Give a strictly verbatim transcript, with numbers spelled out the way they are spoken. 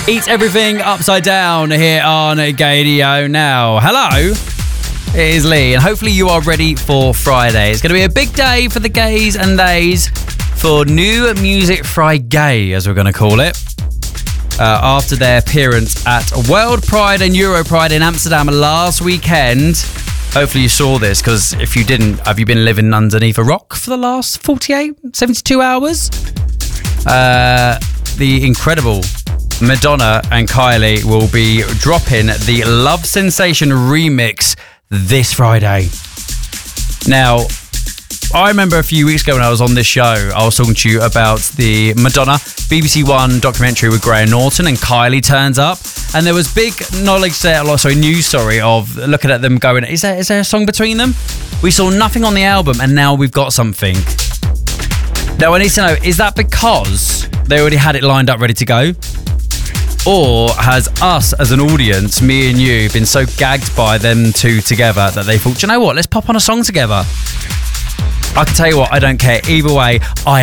Eat everything upside down here on Gaydio now. Hello, it is Lee, and hopefully you are ready for Friday. It's going to be a big day for the gays and theys for New Music Friday, as we're going to call it. Uh, after their appearance at World Pride and Euro Pride in Amsterdam last weekend. Hopefully you saw this, because if you didn't, have you been living underneath a rock for the last forty-eight, seventy-two hours? Uh, the incredible Madonna and Kylie will be dropping the Love Sensation remix this Friday. Now, I remember a few weeks ago when I was on this show, I was talking to you about the Madonna B B C One documentary with Graham Norton, and Kylie turns up, and there was big knowledge there, sorry, news story of looking at them going, is there, is there a song between them? We saw nothing on the album, and now we've got something. Now I need to know, is that because they already had it lined up ready to go? Or has us as an audience, me and you, been so gagged by them two together that they thought, do you know what, let's pop on a song together? I can tell you what, I don't care. Either way, I